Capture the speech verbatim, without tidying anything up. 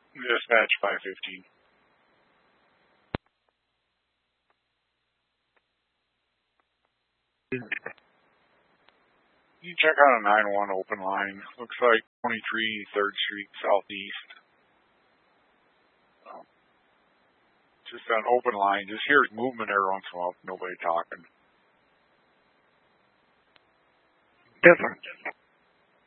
Dispatch five fifteen. You check on a nine one open line. Looks like twenty-three third Street Southeast. Um, just an open line. Just hears movement every once in a while. Nobody talking. Yes, sir.